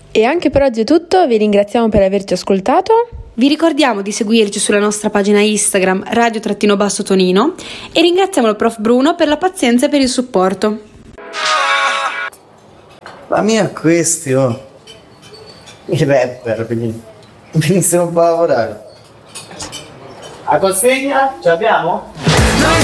E anche per oggi è tutto, vi ringraziamo per averci ascoltato. Vi ricordiamo di seguirci sulla nostra pagina Instagram radio_Tonino e ringraziamo il prof Bruno per la pazienza e per il supporto. La mia è questo. I rapper, venissero un po' a lavorare. A consegna? Ce l'abbiamo?